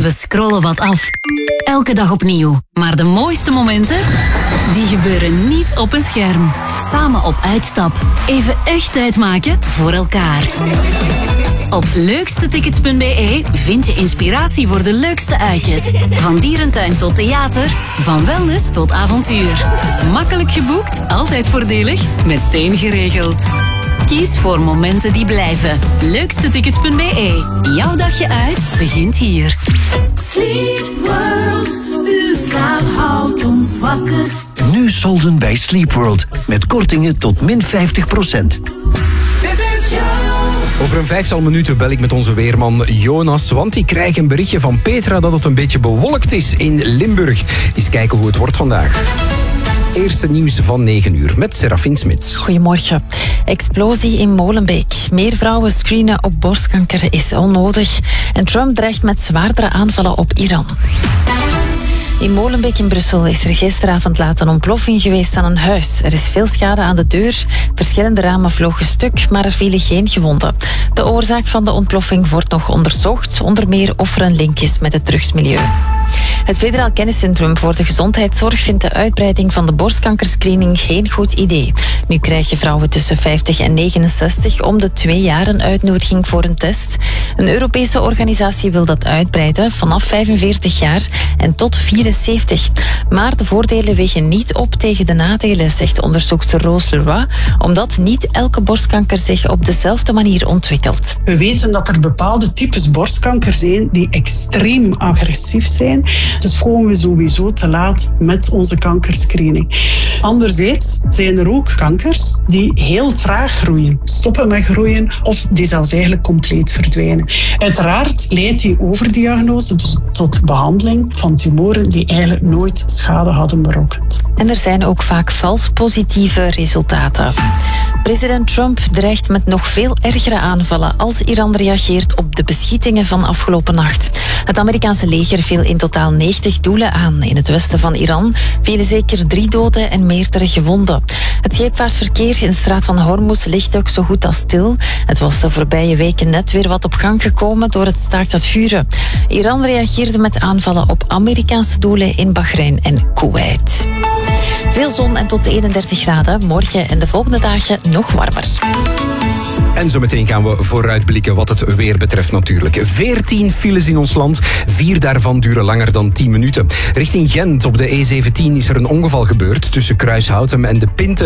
We scrollen wat af. Elke dag opnieuw. Maar de mooiste momenten, die gebeuren niet op een scherm. Samen op uitstap. Even echt tijd maken voor elkaar. Op leukstetickets.be vind je inspiratie voor de leukste uitjes. Van dierentuin tot theater, van wellness tot avontuur. Makkelijk geboekt, altijd voordelig, meteen geregeld. Kies voor momenten die blijven. Leukstetickets.be. Jouw dagje uit begint hier. Sleep World, uw slaap houdt ons wakker. Nu solden bij Sleep World. Met kortingen tot min 50%. Over een 5-tal minuten bel ik met onze weerman Jonas, want ik krijg een berichtje van Petra dat het een beetje bewolkt is in Limburg. Eens kijken hoe het wordt vandaag. Eerste nieuws van 9 uur met Serafin Smits. Goedemorgen. Explosie in Molenbeek. Meer vrouwen screenen op borstkanker is onnodig. En Trump dreigt met zwaardere aanvallen op Iran. In Molenbeek in Brussel is er gisteravond laat een ontploffing geweest aan een huis. Er is veel schade aan de deur. Verschillende ramen vlogen stuk, maar er vielen geen gewonden. De oorzaak van de ontploffing wordt nog onderzocht. Onder meer of er een link is met het drugsmilieu. Het Federaal Kenniscentrum voor de Gezondheidszorg vindt de uitbreiding van de borstkankerscreening geen goed idee. Nu krijgen vrouwen tussen 50 en 69 om de 2 jaar een uitnodiging voor een test. Een Europese organisatie wil dat uitbreiden vanaf 45 jaar en tot 74. Maar de voordelen wegen niet op tegen de nadelen, zegt onderzoekster Roos Leroy, omdat niet elke borstkanker zich op dezelfde manier ontwikkelt. We weten dat er bepaalde types borstkanker zijn die extreem agressief zijn. Dus komen we sowieso te laat met onze kankerscreening. Anderzijds zijn er ook kankers die heel traag groeien, stoppen met groeien of die zelfs eigenlijk compleet verdwijnen. Uiteraard leidt die overdiagnose dus tot behandeling van tumoren die eigenlijk nooit schade hadden berokkend. En er zijn ook vaak vals positieve resultaten. President Trump dreigt met nog veel ergere aanvallen als Iran reageert op de beschietingen van afgelopen nacht. Het Amerikaanse leger viel in totaal 90 doelen aan. In het westen van Iran vielen zeker 3 doden en meerdere gewonden. Het scheepvaartverkeer in de straat van Hormuz ligt ook zo goed als stil. Het was de voorbije weken net weer wat op gang gekomen door het staakt het vuren. Iran reageerde met aanvallen op Amerikaanse doelen in Bahrein en Kuwait. Veel zon en tot 31 graden. Morgen en de volgende dagen nog warmer. En zometeen gaan we vooruitblikken wat het weer betreft natuurlijk. 14 files in ons land. 4 daarvan duren langer dan 10 minuten. Richting Gent op de E17 is er een ongeval gebeurd tussen Kruishoutem en de Pinte.